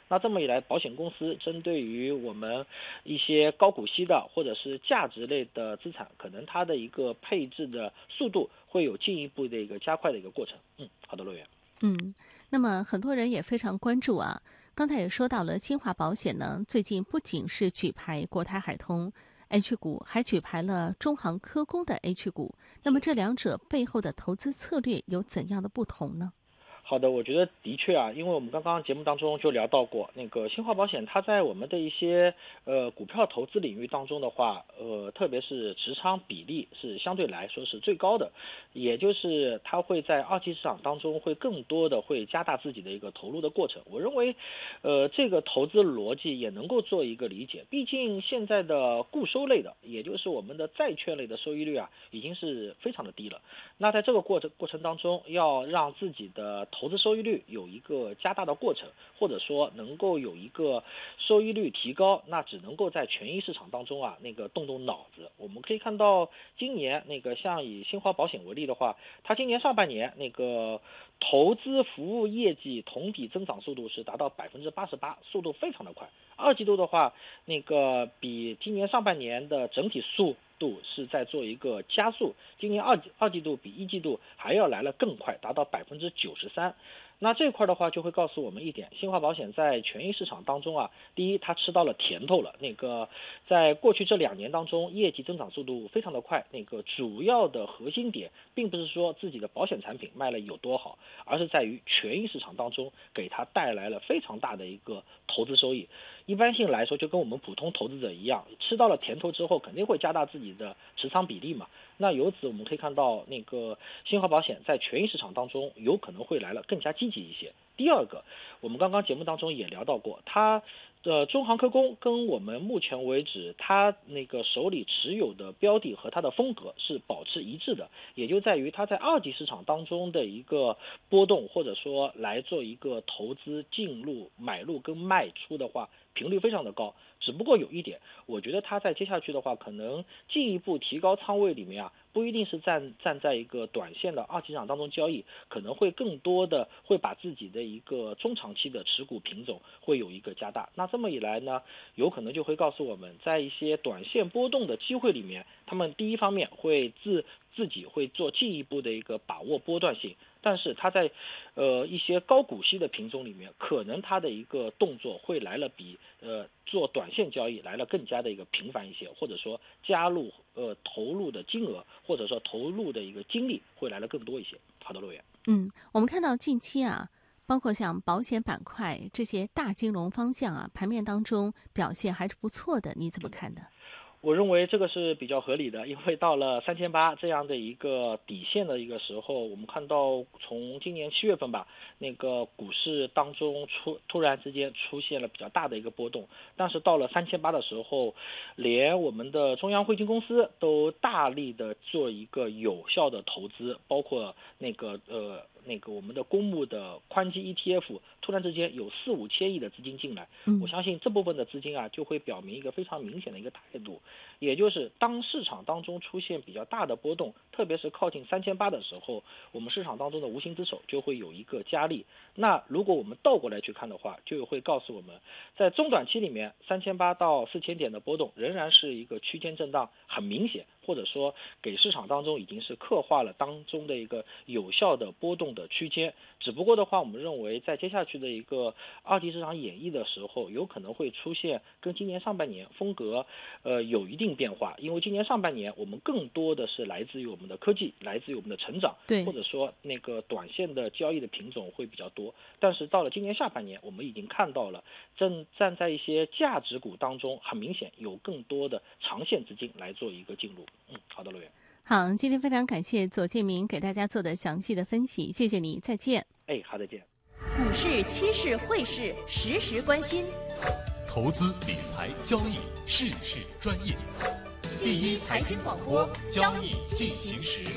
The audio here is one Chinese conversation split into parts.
那这么一来，保险公司针对于我们一些高股息的或者是价值类的资产，可能它的一个配置的速度会有进一步的一个加快的一个过程。好的，乐园。 那么很多人也非常关注啊。刚才也说到了，新华保险呢，最近不仅是举牌国泰海通 H 股，还举牌了中航科工的 H 股。那么这两者背后的投资策略有怎样的不同呢？ 好的，我觉得的确啊，因为我们刚刚节目当中就聊到过，那个新华保险它在我们的一些股票投资领域当中的话，特别是持仓比例是相对来说是最高的，也就是它会在二级市场当中会更多的会加大自己的一个投入的过程。我认为，这个投资逻辑也能够做一个理解，毕竟现在的固收类的，也就是我们的债券类的收益率啊，已经是非常的低了。那在这个过程当中，要让自己的投资收益率有一个加大的过程，或者说能够有一个收益率提高，那只能够在权益市场当中啊，那个动动脑子。我们可以看到，今年那个像以新华保险为例的话，它今年上半年那个投资服务业绩同比增长速度是达到88%，速度非常的快。二季度的话，那个比今年上半年的整体速度是在做一个加速，今年二季度比一季度还要来了更快，达到93%。那这块的话就会告诉我们一点，新华保险在权益市场当中啊，第一它吃到了甜头了，那个在过去这2年当中业绩增长速度非常的快，那个主要的核心点并不是说自己的保险产品卖了有多好，而是在于权益市场当中给它带来了非常大的一个投资收益。一般性来说就跟我们普通投资者一样，吃到了甜头之后肯定会加大自己的持仓比例嘛。那由此我们可以看到，那个新华保险在权益市场当中有可能会来了更加积极一些。第二个，我们刚刚节目当中也聊到过，它中航科工跟我们目前为止它那个手里持有的标的和它的风格是保持一致的，也就在于它在二级市场当中的一个波动，或者说来做一个投资进入、买入跟卖出的话，频率非常的高。只不过有一点，我觉得它在接下去的话，可能进一步提高仓位里面啊，不一定是站在一个短线的二级市场当中交易，可能会更多的会把自己的一个中长期的持股品种会有一个加大。那这么一来呢，有可能就会告诉我们，在一些短线波动的机会里面，他们第一方面会自己会做进一步的一个把握波段性，但是它在一些高股息的品种里面，可能它的一个动作会来了比做短线交易来了更加的一个频繁一些，或者说加入投入的金额，或者说投入的一个精力会来了更多一些。好的，陆远。 我们看到近期啊，包括像保险板块这些大金融方向啊，盘面当中表现还是不错的，你怎么看的？ 我认为这个是比较合理的，因为到了3800这样的一个底线的一个时候，我们看到从今年7月份吧，那个股市当中突然之间出现了比较大的一个波动，但是到了3800的时候，连我们的中央汇金公司都大力的做一个有效的投资，包括那个我们的公募的宽基 ETF， 突然之间有4-5千亿的资金进来，我相信这部分的资金啊，就会表明一个非常明显的一个态度，也就是当市场当中出现比较大的波动，特别是靠近3800的时候，我们市场当中的无形之手就会有一个加力。那如果我们倒过来去看的话，就会告诉我们，在中短期里面3800到4000点的波动仍然是一个区间震荡，很明显，或者说给市场当中已经是刻画了当中的一个有效的波动的区间。只不过的话，我们认为在接下去的一个二级市场演绎的时候，有可能会出现跟今年上半年风格有一定变化，因为今年上半年我们更多的是来自于我们的科技，来自于我们的成长，或者说那个短线的交易的品种会比较多，但是到了今年下半年，我们已经看到了站在一些价值股当中，很明显有更多的长线资金来做一个进入。好的，陆远。 好，今天非常感谢左建明给大家做的详细的分析，谢谢你，再见。 好，再见。 股市、期市、汇市，时时关心。 投资理财交易，事事专业。第一财经广播，交易进行时。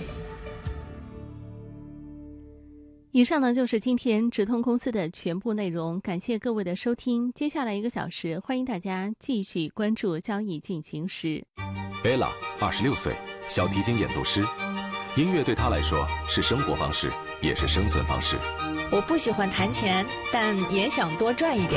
以上呢就是今天直通公司的全部内容，感谢各位的收听。接下来1个小时，欢迎大家继续关注交易进行时。 Ella 26岁，小提琴演奏师，音乐对她来说是生活方式，也是生存方式。 我不喜欢弹钱，但也想多赚一点。